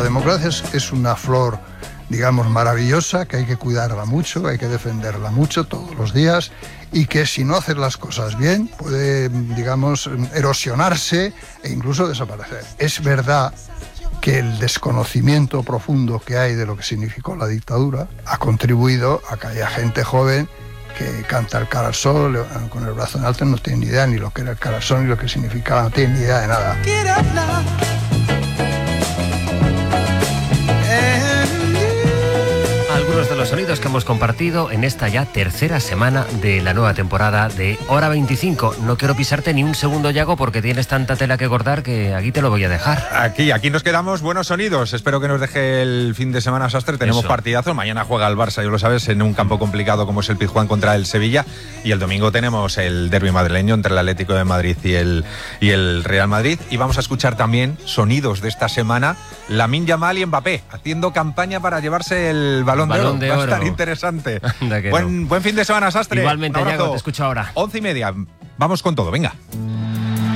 democracia es una flor, digamos, maravillosa, que hay que cuidarla mucho, hay que defenderla mucho todos los días, y que si no haces las cosas bien puede, digamos, erosionarse e incluso desaparecer. Es verdad que el desconocimiento profundo que hay de lo que significó la dictadura ha contribuido a que haya gente joven que canta el cara al sol con el brazo en alto, no tiene ni idea ni lo que era el cara al sol ni lo que significaba, no tiene ni idea de nada. Algunos de los sonidos que hemos compartido en esta ya tercera semana de la nueva temporada de Hora 25. No quiero pisarte ni un segundo, Yago, porque tienes tanta tela que cortar que aquí te lo voy a dejar. Aquí nos quedamos. Buenos sonidos. Espero que nos deje el fin de semana, Sastre. Tenemos partidazo. Mañana juega el Barça, ya lo sabes, en un campo complicado como es el Pizjuán contra el Sevilla. Y el domingo tenemos el derbi madrileño entre el Atlético de Madrid y el Real Madrid. Y vamos a escuchar también sonidos de esta semana. Lamine Yamal y Mbappé haciendo campaña para llevarse el Balón de Oro. Va a estar interesante. Buen fin de semana, Sastre. Igualmente, Yago, te escucho ahora. 11:30. Vamos con todo, venga.